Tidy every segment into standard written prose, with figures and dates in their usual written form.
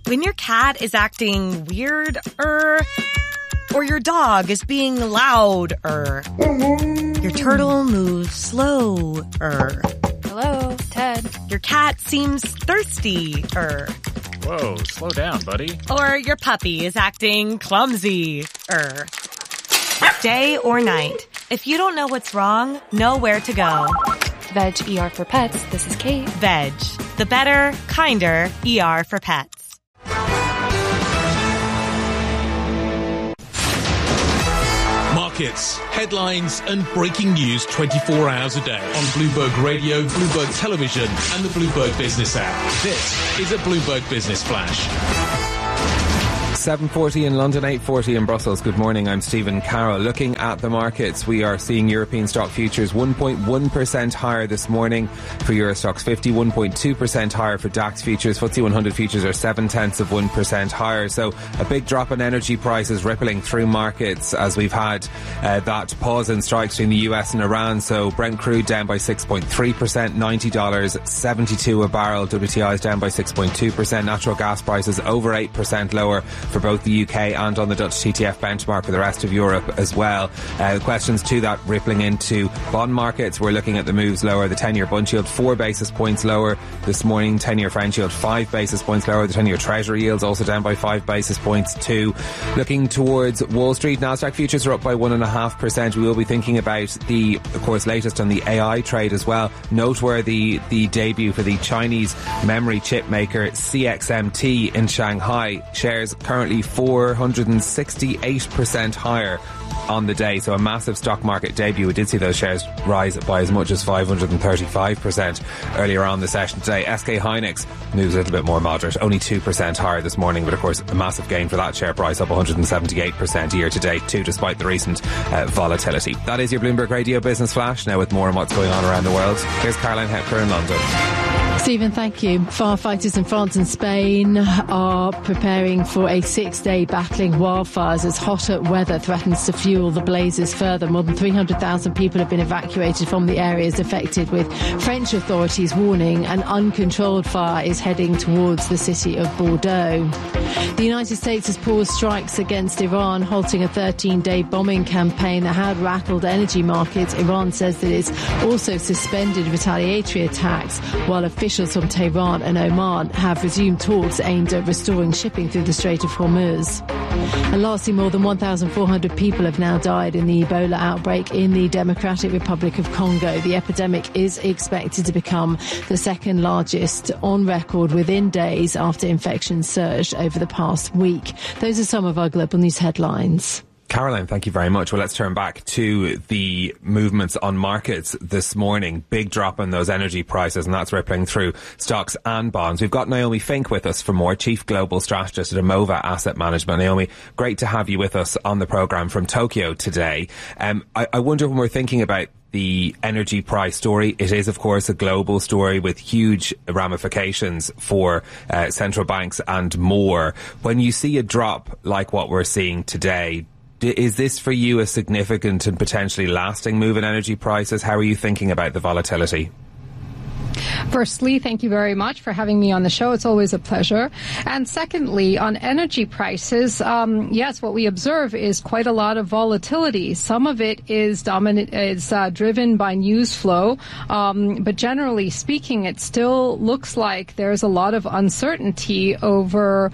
When your cat is acting weird, or your dog is being loud, your turtle moves slow, Hello, Ted. Your cat seems thirsty, Whoa, slow down, buddy. Or your puppy is acting clumsy, Day or night, if you don't know what's wrong, know where to go. Veg ER for Pets. This is Kate. Veg, the better, kinder ER for pets. Markets, headlines and breaking news 24 hours a day on Bloomberg Radio, Bloomberg Television and the Bloomberg Business app. This is a Bloomberg Business Flash. 7:40 in London, 8:40 in Brussels. Good morning, I'm Stephen Carroll. Looking at the markets, we are seeing European stock futures 1.1% higher this morning for Euro Stoxx 50, 1.2% higher for DAX futures. FTSE 100 futures are 0.7% higher. So a big drop in energy prices rippling through markets as we've had that pause in strikes between the US and Iran. So Brent crude down by 6.3%, $90.72 a barrel. WTI is down by 6.2%. Natural gas prices over 8% lower for both the UK and on the Dutch TTF benchmark for the rest of Europe as well. Questions to that rippling into bond markets. We're looking at the moves lower. The 10-year bund yield 4 basis points lower this morning. 10-year French yield 5 basis points lower. The 10-year Treasury yields also down by 5 basis points too. Looking towards Wall Street, Nasdaq futures are up by 1.5%. We will be thinking about the, of course, latest on the AI trade as well. Noteworthy the debut for the Chinese memory chip maker CXMT in Shanghai. Shares currently 468% higher on the day, so a massive stock market debut. We did see those shares rise by as much as 535% earlier on the session today. SK Hynix moves a little bit more moderate, only 2% higher this morning, but of course a massive gain for that share price, up 178% year to date too, despite the recent volatility. That is your Bloomberg Radio Business Flash. Now with more on what's going on around the world, here's Caroline Hepker in London. Stephen, thank you. Firefighters in France and Spain are preparing for a 6-day battling wildfires as hotter weather threatens to fuel the blazes further. More than 300,000 people have been evacuated from the areas affected, with French authorities warning an uncontrolled fire is heading towards the city of Bordeaux. The United States has paused strikes against Iran, halting a 13-day bombing campaign that had rattled energy markets. Iran says that it's also suspended retaliatory attacks, while officials from Tehran and Oman have resumed talks aimed at restoring shipping through the Strait of Hormuz. And lastly, more than 1,400 people have now died in the Ebola outbreak in the Democratic Republic of Congo. The epidemic is expected to become the second largest on record within days after infections surged over the past week. Those are some of our global news headlines. Caroline, thank you very much. Well, let's turn back to the movements on markets this morning. Big drop in those energy prices, and that's rippling through stocks and bonds. We've got Naomi Fink with us for more, Chief Global Strategist at Amova Asset Management. Naomi, great to have you with us on the programme from Tokyo today. I wonder, when we're thinking about the energy price story, it is, of course, a global story with huge ramifications for central banks and more. When you see a drop like what we're seeing today, is this for you a significant and potentially lasting move in energy prices? How are you thinking about the volatility? Firstly, thank you very much for having me on the show. It's always a pleasure. And secondly, on energy prices, yes, what we observe is quite a lot of volatility. Some of it is driven by news flow, but generally speaking, it still looks like there's a lot of uncertainty over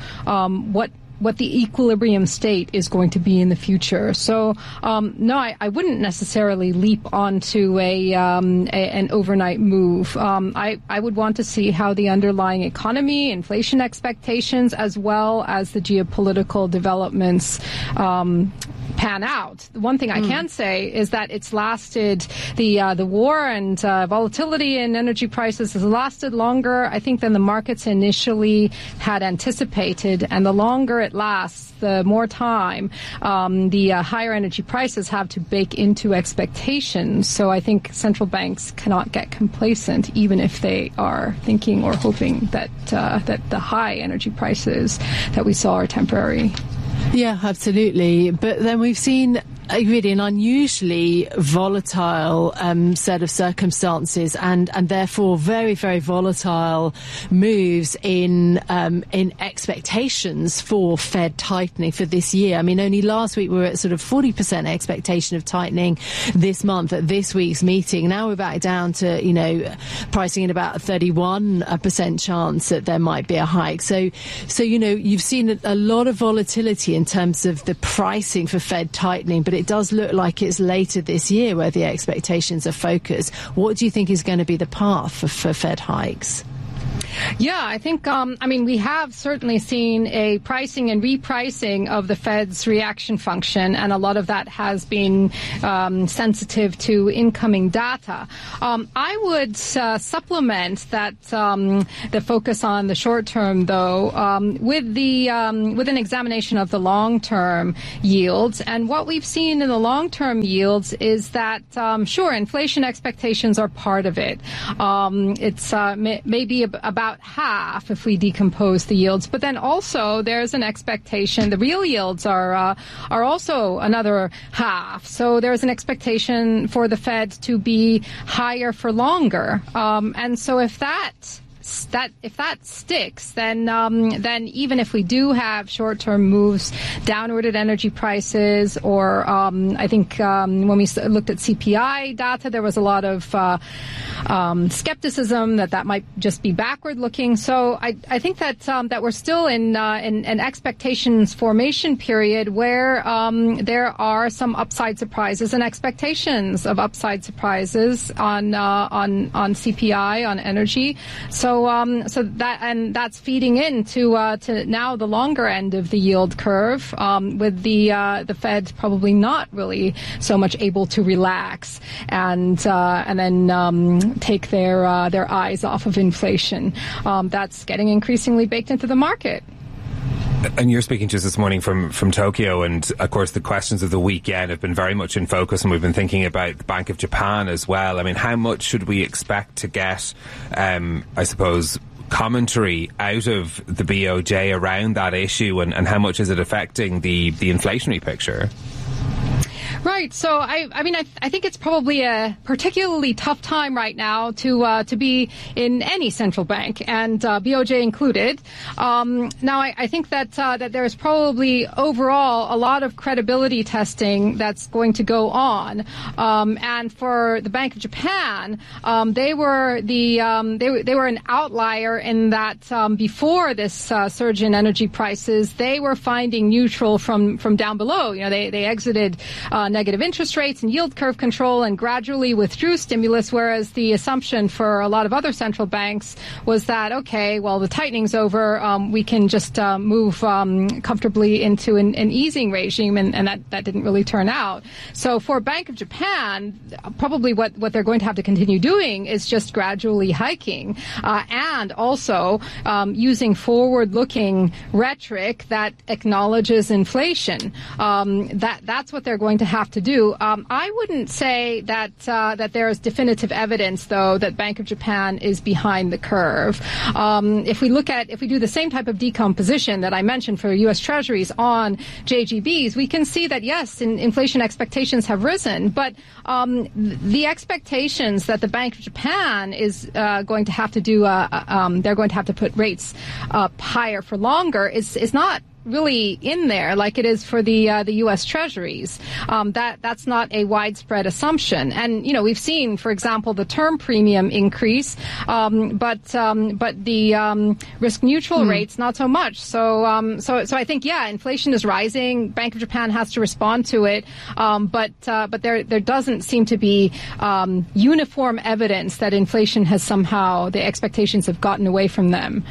what the equilibrium state is going to be in the future. So, no, I wouldn't necessarily leap onto an overnight move. I would want to see how the underlying economy, inflation expectations, as well as the geopolitical developments pan out. The one thing I can say is that it's lasted, the war and volatility in energy prices has lasted longer, I think, than the markets initially had anticipated. And the longer it lasts, the more time the higher energy prices have to bake into expectations. So I think central banks cannot get complacent, even if they are thinking or hoping that the high energy prices that we saw are temporary. Yeah, absolutely. But then we've seen really an unusually volatile set of circumstances, and therefore very, very volatile moves in expectations for Fed tightening for this year. I mean, only last week we were at sort of 40% expectation of tightening this month at this week's meeting. Now we're back down to, pricing in about a 31% chance that there might be a hike. So you've seen a lot of volatility in terms of the pricing for Fed tightening, but it does look like it's later this year where the expectations are focused. What do you think is going to be the path for Fed hikes? Yeah, I think, we have certainly seen a pricing and repricing of the Fed's reaction function, and a lot of that has been sensitive to incoming data. I would supplement that the focus on the short term, though, with an examination of the long-term yields. And what we've seen in the long-term yields is that, sure, inflation expectations are part of it. It's maybe about half if we decompose the yields, but then also there's an expectation the real yields are also another half. So there's an expectation for the Fed to be higher for longer, and so if that sticks, then even if we do have short-term moves downward at energy prices, or I think when we looked at CPI data, there was a lot of skepticism that might just be backward-looking. So I think that we're still in an expectations formation period where there are some upside surprises and expectations of upside surprises on CPI, on energy. So that's feeding into to now the longer end of the yield curve, with the Fed probably not really so much able to relax and then take their eyes off of inflation. That's getting increasingly baked into the market. And you're speaking to us this morning from Tokyo, and of course the questions of the weekend have been very much in focus, and we've been thinking about the Bank of Japan as well. I mean, how much should we expect to get, I suppose, commentary out of the BOJ around that issue, and how much is it affecting the inflationary picture? Right. So I think it's probably a particularly tough time right now to be in any central bank, and BOJ included. Now I think that there's probably overall a lot of credibility testing that's going to go on. And for the Bank of Japan, they were an outlier in that before this surge in energy prices, they were finding neutral from down below. They exited negative interest rates and yield curve control and gradually withdrew stimulus, whereas the assumption for a lot of other central banks was that, okay, well, the tightening's over, we can just move comfortably into an easing regime, and that didn't really turn out. So for Bank of Japan, probably what they're going to have to continue doing is just gradually hiking, and also using forward-looking rhetoric that acknowledges inflation. That's what they're going to have to do. I wouldn't say that there is definitive evidence, though, that Bank of Japan is behind the curve. If we do the same type of decomposition that I mentioned for U.S. Treasuries on JGBs, we can see that, yes, inflation expectations have risen, but the expectations that the Bank of Japan is going to have to do, they're going to have to put rates up higher for longer is not really in there like it is for the U.S. Treasuries. That's not a widespread assumption. And, we've seen, for example, the term premium increase, but the risk neutral rates, not so much. So I think, inflation is rising. Bank of Japan has to respond to it. But there doesn't seem to be uniform evidence that inflation has somehow, the expectations have gotten away from them.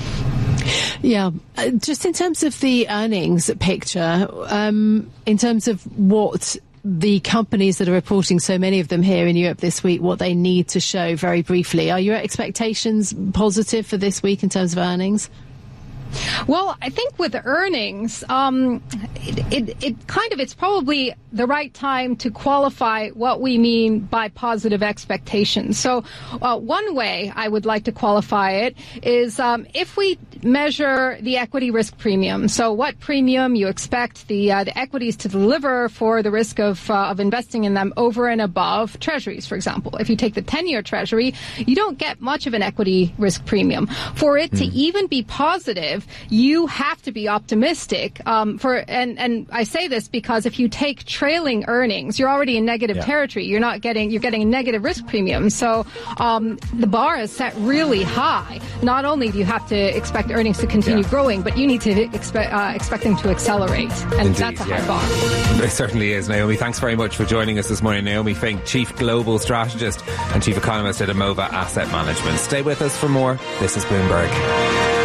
Yeah, just in terms of the earnings picture, in terms of what the companies that are reporting, so many of them here in Europe this week, what they need to show very briefly, are your expectations positive for this week in terms of earnings? Well, I think with earnings, it's probably the right time to qualify what we mean by positive expectations. So one way I would like to qualify it is if we measure the equity risk premium. So what premium you expect the equities to deliver for the risk of investing in them over and above treasuries, for example. If you take the 10-year treasury, you don't get much of an equity risk premium. For it to even be positive, you have to be optimistic. And I say this because if you take trailing earnings, you're already in negative territory. You're getting a negative risk premium. So the bar is set really high. Not only do you have to expect earnings to continue growing, but you need to expect them to accelerate. And indeed, that's a high bar. It certainly is. Naomi, thanks very much for joining us this morning. Naomi Fink, Chief Global Strategist and Chief Economist at Amova Asset Management. Stay with us for more. This is Bloomberg.